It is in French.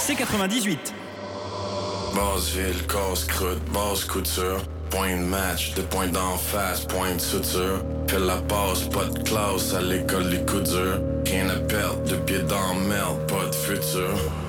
C98. Basseville, casse-croûte, basse couture. Point de match, de point d'en face, point de suture. Fais la passe, pas de classe à l'école, les coups durs. Rien à perdre, de pied dans merde, pas de futur.